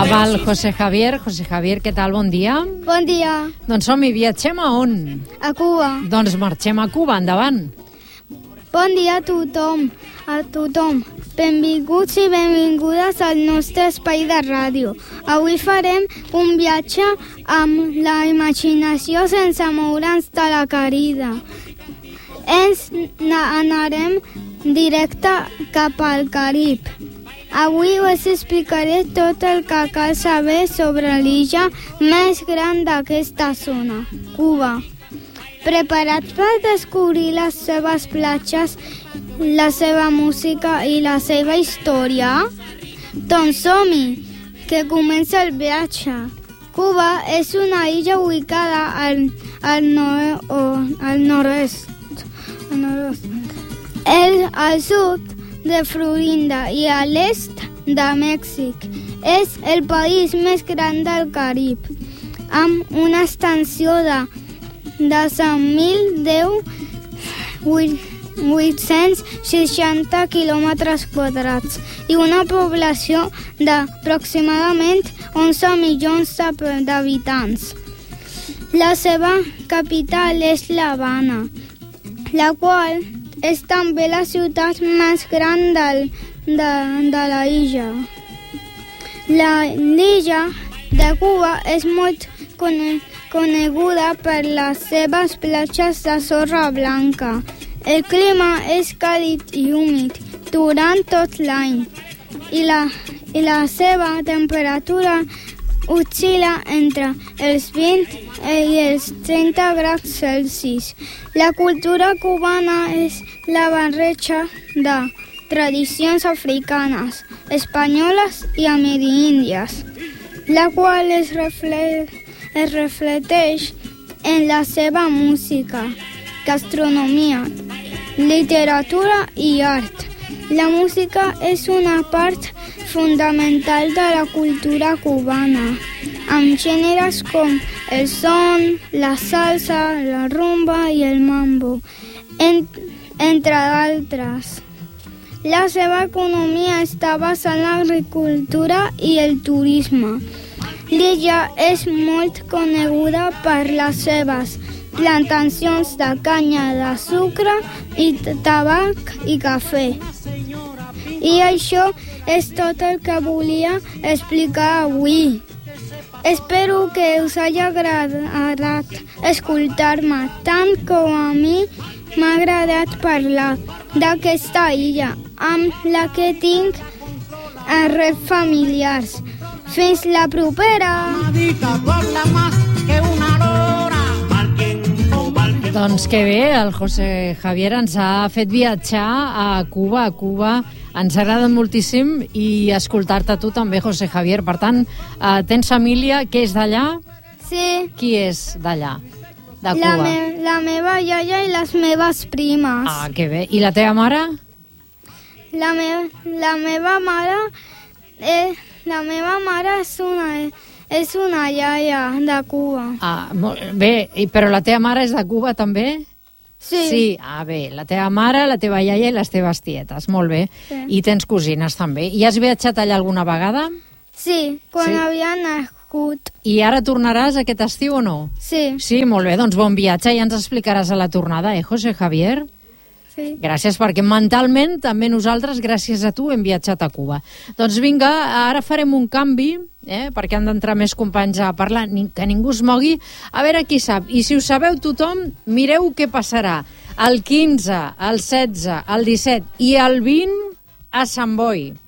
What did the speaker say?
amb el José Javier. José Javier, què tal? Bon dia. Bon dia. Doncs som-hi, viatgem a on? A Cuba. Doncs marxem a Cuba, endavant. Bon dia a tothom. Benvinguts i benvingudes al nostre espai de ràdio. Avui farem un viatge amb la imaginació sense moure'ns de la carida. Ens anarem directe cap al Carib. Avui us explicaré tot el que cal saber sobre l'illa més gran d'aquesta zona, Cuba. Preparats per descobrir les seves platges, la seva música i la seva història? Doncs som-hi, que comença el viatge. Cuba és una illa ubicada al nord-est, al sud de Florida i a l'est de Mèxic. És el país més gran del Carib, amb una extensió de 10.860 quilòmetres quadrats i una població d'aproximadament 11 milions d'habitants. La seva capital és l'Havana, la qual és també la ciutat més gran de la illa. L'illa de Cuba és molt coneguda per les seves platges de sorra blanca. El clima és càlid i húmid durant tot l'any i la seva temperatura oscil·la entre els 20 i els 30 graus Celsius. La cultura cubana és la barreja de tradicions africanes, espanyoles i amerindis, la qual es reflecteix en la seva música, gastronomia, literatura i art. La música és una part fundamental de la cultura cubana, amb gèneres com el son, la salsa, la rumba i el mambo, entre d'altres. La seva economia està basada en l'agricultura i el turisme. L'illa és molt coneguda per les seves plantacions de canya de sucre i tabac i cafè. I això és tot el que volia explicar avui. Espero que us hagi agradat escoltar-me tant com a mi m'ha agradat parlar d'aquesta illa, amb la que tinc arrels familiars. Fins la propera! Doncs que bé, el José Javier ens ha fet viatjar a Cuba. A Cuba ens agrada moltíssim i escoltar-te tu també, José Javier. Per tant, tens família que és d'allà? Sí. Qui és d'allà, de Cuba? La meva iaia i les meves primes. Ah, que bé. I la teva mare? La meva mare és una iaia de Cuba. Ah, molt bé. Però la teva mare és de Cuba també? Sí. Sí, bé. La teva mare, la teva iaia i les teves tietes. Molt bé. Sí. I tens cosines també. I has viatjat allà alguna vegada? Sí, quan havia nascut. I ara tornaràs aquest estiu o no? Sí. Sí, molt bé. Doncs bon viatge i ens explicaràs a la tornada, José Javier? Sí. Gràcies, perquè mentalment també nosaltres, gràcies a tu, hem viatjat a Cuba. Doncs vinga, ara farem un canvi, perquè han d'entrar més companys a parlar, que ningú es mogui, a veure qui sap. I si ho sabeu tothom, mireu què passarà el 15, el 16, el 17 i el 20 a Sant Boi.